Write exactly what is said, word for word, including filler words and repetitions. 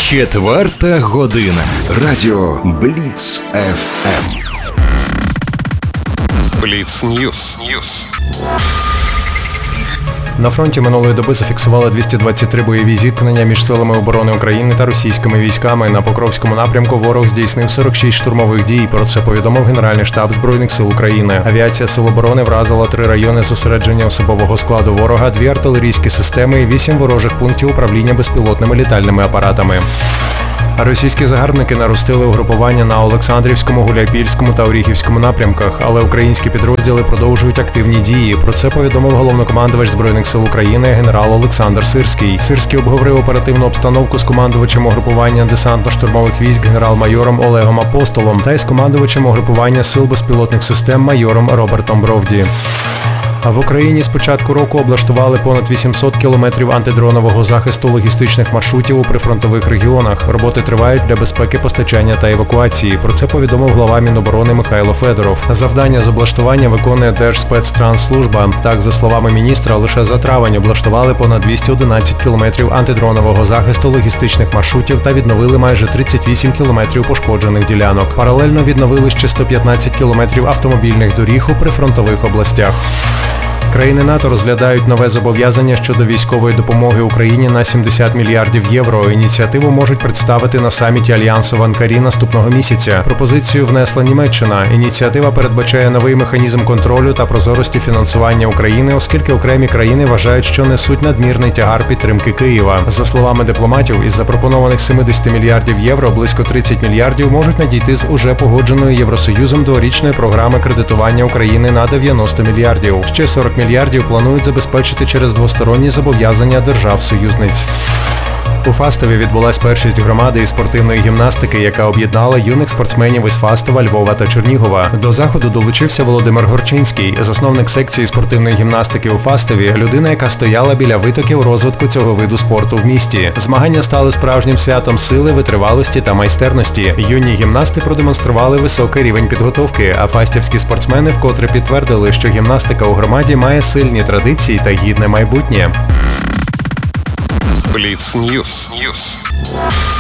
Четверта година. Радіо Бліц еф ем. Бліц Ньюс. Ньюс. На фронті минулої доби зафіксували двісті двадцять три бойові зіткнення між силами оборони України та російськими військами. На Покровському напрямку ворог здійснив сорок шість штурмових дій. Про це повідомив Генеральний штаб Збройних сил України. Авіація Сил оборони вразила три райони зосередження особового складу ворога, дві артилерійські системи і вісім ворожих пунктів управління безпілотними літальними апаратами. Російські загарбники наростили угрупування на Олександрівському, Гуляйпільському та Оріхівському напрямках, але українські підрозділи продовжують активні дії. Про це повідомив головнокомандувач Збройних сил України генерал Олександр Сирський. Сирський обговорив оперативну обстановку з командувачем угрупування десантно-штурмових військ генерал-майором Олегом Апостолом та із командувачем угрупування сил безпілотних систем майором Робертом Бровді. А в Україні з початку року облаштували понад вісімсот кілометрів антидронового захисту логістичних маршрутів у прифронтових регіонах. Роботи тривають для безпеки постачання та евакуації. Про це повідомив глава Міноборони Михайло Федоров. Завдання з облаштування виконує Держспецтрансслужба. Так, за словами міністра, лише за травень облаштували понад двісті одинадцять кілометрів антидронового захисту логістичних маршрутів та відновили майже тридцять вісім кілометрів пошкоджених ділянок. Паралельно відновили ще сто п'ятнадцять кілометрів автомобільних доріг у прифронтових областях. Країни НАТО розглядають нове зобов'язання щодо військової допомоги Україні на сімдесят мільярдів євро. Ініціативу можуть представити на саміті Альянсу в Анкарі наступного місяця. Пропозицію внесла Німеччина. Ініціатива передбачає новий механізм контролю та прозорості фінансування України, оскільки окремі країни вважають, що несуть надмірний тягар підтримки Києва. За словами дипломатів, із запропонованих сімдесят мільярдів євро близько тридцять мільярдів можуть надійти з уже погодженої Євросоюзом дворічної програми кредитування України на дев'яносто мільярдів. Ще сорок мільярдів планують забезпечити через двосторонні зобов'язання держав-союзниць. У Фастові відбулась першість громади із спортивної гімнастики, яка об'єднала юних спортсменів із Фастова, Львова та Чернігова. До заходу долучився Володимир Горчинський, засновник секції спортивної гімнастики у Фастові, людина, яка стояла біля витоків розвитку цього виду спорту в місті. Змагання стали справжнім святом сили, витривалості та майстерності. Юні гімнасти продемонстрували високий рівень підготовки, а фастівські спортсмени вкотре підтвердили, що гімнастика у громаді має сильні традиції та гідне майбутнє. Бліц Ньюс. Ньюс.